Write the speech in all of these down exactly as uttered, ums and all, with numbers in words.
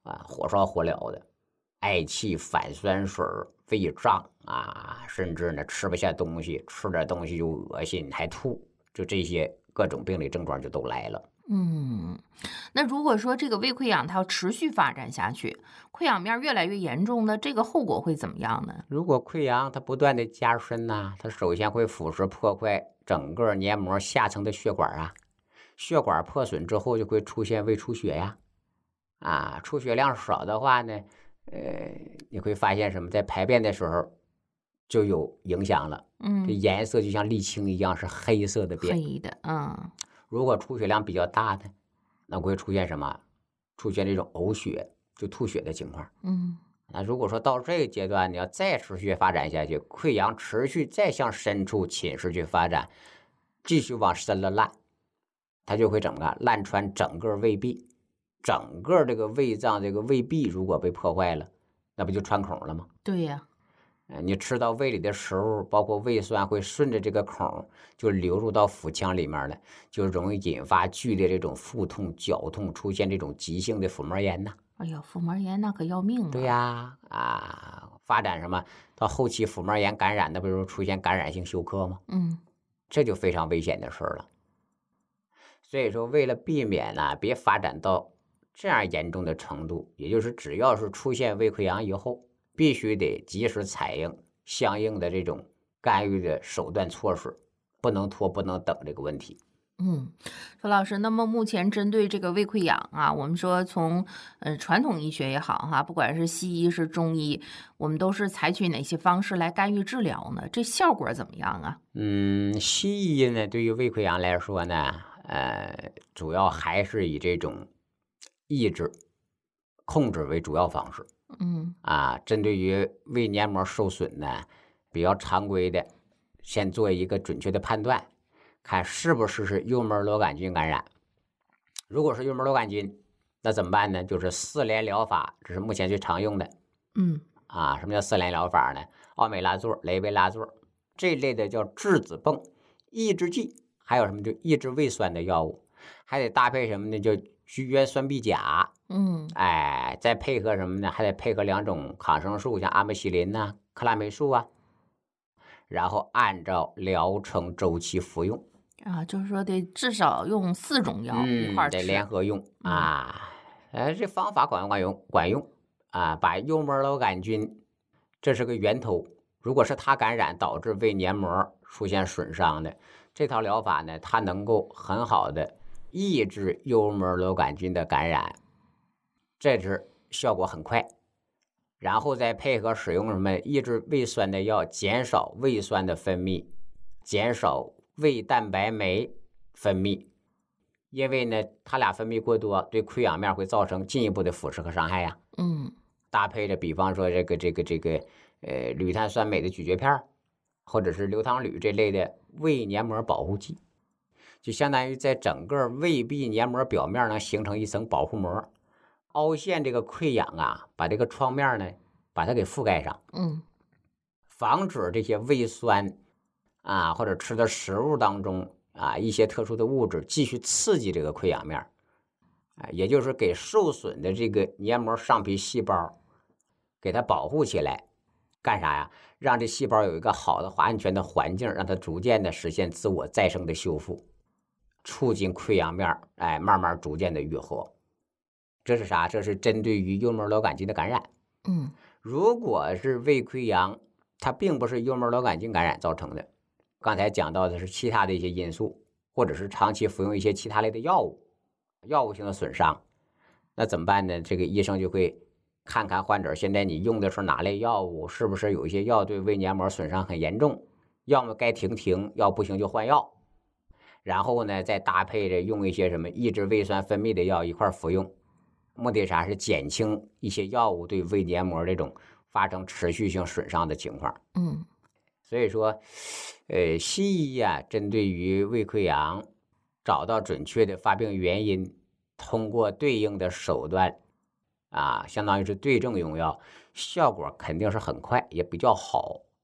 啊，火烧火燎的，嗳气、反酸水、胃胀啊，甚至呢吃不下东西，吃点东西就恶心还吐，就这些各种病理症状就都来了。 嗯，那如果说这个胃溃疡它要持续发展下去，溃疡面越来越严重，那这个后果会怎么样呢？ 如果溃疡它不断的加深呐、它首先会腐蚀破坏整个黏膜下层的血管啊，血管破损之后就会出现胃出血呀。啊，出血量少的话呢，呃，你会发现什么，在排便的时候就有影响了，这嗯， 颜色就像沥青一样是黑色的便。 黑的，嗯如果出血量比较大的，那会出现什么？出现这种呕血，就吐血的情况。 嗯那如果说到这个阶段，你要再持续发展下去，溃疡持续再向深处侵蚀去发展，继续往深了烂，它就会怎么干？烂穿整个胃壁，整个这个胃脏这个胃壁如果被破坏了，那不就穿孔了吗？ 对呀， 呃你吃到胃里的食物，包括胃酸会顺着这个孔就流入到腹腔里面了，就容易引发剧烈这种腹痛、绞痛，出现这种急性的腹膜炎呐。 哎呀，腹膜炎那可要命对啊！ 呀，啊，发展什么到后期腹膜炎感染，那不是出现感染性休克吗？ 嗯这就非常危险的事儿了。所以说，为了避免呢、别发展到这样严重的程度，也就是只要是出现胃溃疡以后，必须得及时采用相应的这种干预的手段措施，不能拖，不能等这个问题。 嗯，说老师，那么目前针对这个胃溃疡啊，我们说从呃传统医学也好哈，不管是西医是中医，我们都是采取哪些方式来干预治疗呢？这效果怎么样啊？ 嗯，西医呢，对于胃溃疡来说呢，呃，主要还是以这种抑制、控制为主要方式嗯啊。针对于胃黏膜受损呢，比较常规的，先做一个准确的判断，看是不是是幽门螺杆菌感染。如果是幽门螺杆菌，那怎么办呢？就是四联疗法，这是目前最常用的嗯啊。什么叫四联疗法呢？奥美拉唑、雷贝拉唑这类的叫质子泵抑制剂，还有什么就抑制胃酸的药物，还得搭配什么呢？叫聚氨酸臂甲。 嗯哎，再配合什么呢？还得配合两种抗生素，像阿莫西林呐、克拉霉素啊，然后按照疗程周期服用。 啊，就是说得至少用四种药一块嗯，得儿吃。 联合用嗯啊。呃，这方法管不管用？管用啊！把幽门螺杆菌，这是个源头，如果是它感染导致胃黏膜出现损伤的，这套疗法呢，它能够很好的抑制幽门螺杆菌的感染，这是效果很快。然后再配合使用什么抑制胃酸的药，减少胃酸的分泌，减少胃蛋白酶分泌。因为呢，它俩分泌过多，对溃疡面会造成进一步的腐蚀和伤害呀。 嗯搭配着，比方说这个这个这个呃铝碳酸镁的咀嚼片，或者是硫糖铝这类的胃黏膜保护剂，就相当于在整个胃壁黏膜表面能形成一层保护膜，凹陷这个溃疡啊，把这个创面呢把它给覆盖上， 嗯防止这些胃酸啊或者吃的食物当中啊一些特殊的物质继续刺激这个溃疡面。啊，也就是给受损的这个黏膜上皮细胞给它保护起来，干啥呀？让这细胞有一个好的、安全的环境，让它逐渐的实现自我再生的修复，促进溃疡面哎慢慢逐渐的愈合。这是啥？这是针对于幽门螺杆菌的感染。 嗯如果是胃溃疡，它并不是幽门螺杆菌感染造成的，刚才讲到的是其他的一些因素，或者是长期服用一些其他类的药物，药物性的损伤，那怎么办呢？这个医生就会看看患者现在你用的是哪类药物，是不是有一些药对胃黏膜损伤很严重，要么该停停，要不行就换药。然后呢，再搭配着用一些什么抑制胃酸分泌的药一块服用，目的啥是减轻一些药物对胃黏膜这种发生持续性损伤的情况。 嗯所以说，呃，西医呀、针对于胃溃疡，找到准确的发病原因，通过对应的手段，啊，相当于是对症用药，效果肯定是很快，也比较好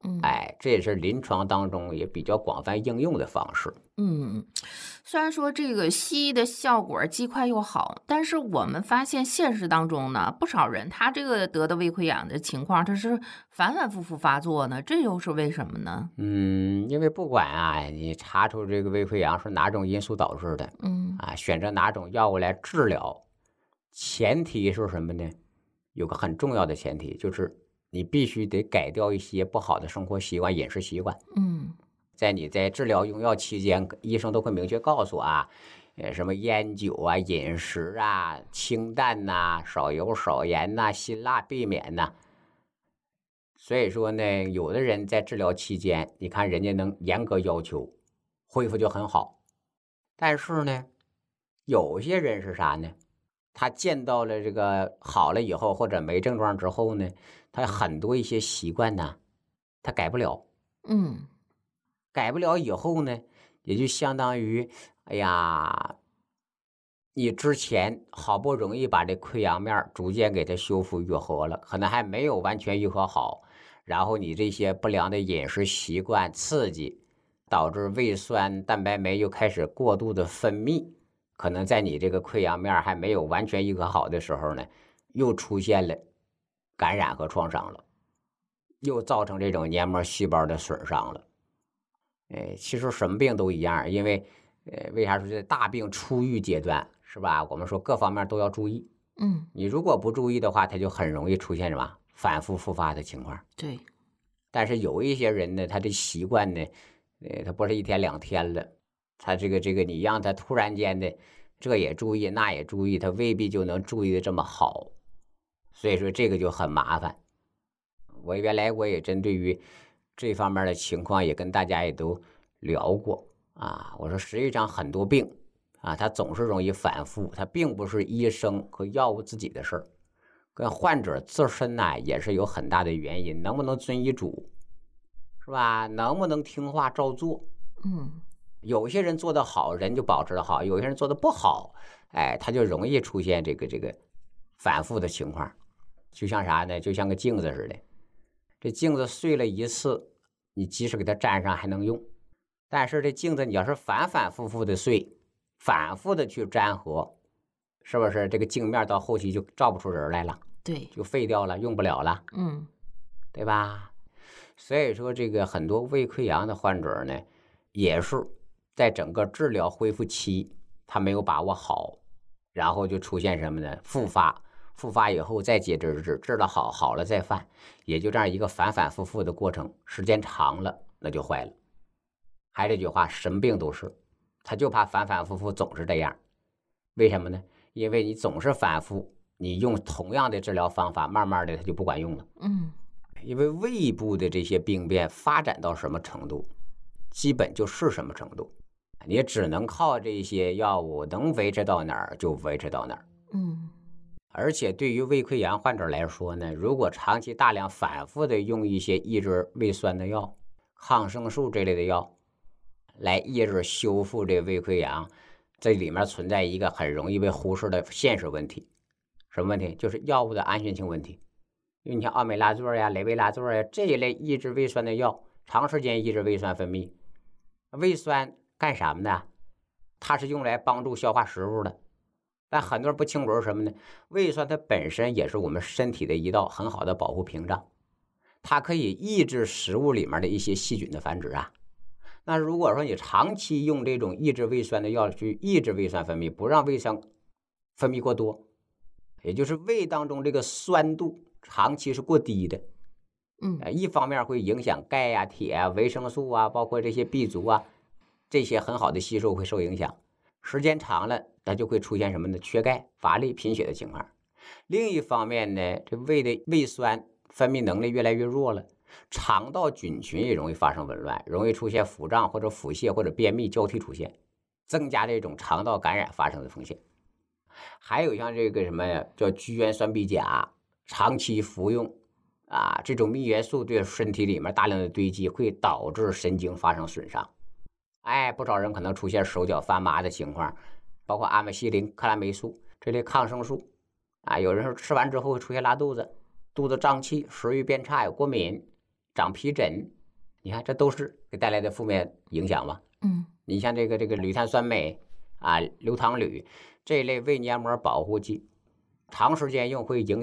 嗯， 哎，这也是临床当中也比较广泛应用的方式。 嗯，虽然说这个西医的效果既快又好，但是我们发现现实当中呢，不少人他这个得的胃溃疡的情况，他是反反复复发作呢，这又是为什么呢？ 嗯，因为不管啊，你查出这个胃溃疡是哪种因素导致的， 嗯啊，选择哪种药物来治疗，前提是什么呢？有个很重要的前提，就是你必须得改掉一些不好的生活习惯、饮食习惯。 嗯在你在治疗用药期间，医生都会明确告诉啊，呃，什么烟酒啊、饮食啊、清淡呐、少油少盐呐、辛辣避免呐。所以说呢，有的人在治疗期间，你看人家能严格要求，恢复就很好。但是呢，有些人是啥呢？他见到了这个好了以后，或者没症状之后呢，他很多一些习惯呢，他改不了。 嗯改不了以后呢，也就相当于，哎呀，你之前好不容易把这溃疡面儿逐渐给它修复愈合了，可能还没有完全愈合好，然后你这些不良的饮食习惯刺激，导致胃酸蛋白酶又开始过度的分泌，可能在你这个溃疡面儿还没有完全愈合好的时候呢，又出现了感染和创伤了，又造成这种黏膜细胞的损伤了。哎，其实什么病都一样，因为，呃，为啥说这大病初愈阶段是吧？我们说各方面都要注意， 嗯， 你如果不注意的话，它就很容易出现什么反复复发的情况。 对， 但是有一些人呢，他的习惯呢，呃，他不是一天两天了，他这个这个你让他突然间的这也注意那也注意，他未必就能注意的这么好，所以说这个就很麻烦。我原来我也针对于这方面的情况也跟大家也都聊过啊。我说实际上很多病啊，它总是容易反复，它并不是医生和药物自己的事儿，跟患者自身呢也是有很大的原因，能不能遵医嘱，是吧？能不能听话照做？ 嗯有些人做得好，人就保持得好；有些人做得不好，哎，他就容易出现这个这个反复的情况。就像啥呢？就像个镜子似的。这镜子碎了一次，你即使给它粘上还能用，但是这镜子你要是反反复复的碎，反复的去粘合，是不是这个镜面到后期就照不出人来了， 对， 就废掉了，用不了了， 嗯对吧？所以说这个很多胃溃疡的患者呢，也是在整个治疗恢复期他没有把握好，然后就出现什么呢？复发。复发以后再接着治，治了好，好了再犯，也就这样一个反反复复的过程，时间长了那就坏了。还这句话，什么病都是，他就怕反反复复总是这样。为什么呢？因为你总是反复，你用同样的治疗方法，慢慢的它就不管用了。 嗯因为胃部的这些病变发展到什么程度，基本就是什么程度，你只能靠这些药物能维持到哪儿就维持到哪儿。 嗯而且对于胃溃疡患者来说呢，如果长期大量反复的用一些抑制胃酸的药、抗生素这类的药，来抑制修复这胃溃疡，这里面存在一个很容易被忽视的现实问题。什么问题？就是药物的安全性问题。因为你像奥美拉唑呀、雷贝拉唑呀这一类抑制胃酸的药，长时间抑制胃酸分泌，胃酸干什么的？它是用来帮助消化食物的。但很多人不清楚是什么呢？胃酸它本身也是我们身体的一道很好的保护屏障，它可以抑制食物里面的一些细菌的繁殖啊。那如果说你长期用这种抑制胃酸的药去抑制胃酸分泌，不让胃酸分泌过多，也就是胃当中这个酸度长期是过低的， 嗯一方面会影响钙呀、铁啊、维生素啊，包括这些 B 族啊，这些很好的吸收会受影响。时间长了，它就会出现什么呢？缺钙、乏力、贫血的情况。另一方面呢，这胃的胃酸分泌能力越来越弱了，肠道菌群也容易发生紊乱，容易出现腹胀或者腹泻或者便秘交替出现，增加这种肠道感染发生的风险。还有像这个什么呀，叫居元酸铋钾，长期服用啊，这种泌元素对身体里面大量的堆积，会导致神经发生损伤。哎，不少人可能出现手脚发麻的情况，包括阿莫西林、克拉霉素这类抗生素啊，有人说吃完之后会出现拉肚子、肚子胀气、食欲变差、有过敏、长皮疹你看这都是给带来的负面影响吧？ 嗯， 你像这个这个铝碳酸镁啊、硫糖铝这一类胃黏膜保护剂，长时间用会影